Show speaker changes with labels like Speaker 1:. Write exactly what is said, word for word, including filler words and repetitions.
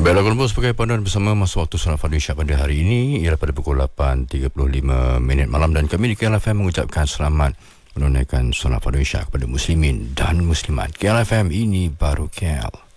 Speaker 1: Baiklah, Kuala Lumpur sebagai panduan bersama masa waktu Solat Fardu Isyak pada hari ini ialah pada pukul lapan tiga puluh lima minit malam, dan kami di K L F M mengucapkan selamat menunaikan Solat Fardu Isyak kepada muslimin dan muslimat. K L F M, ini baru K L.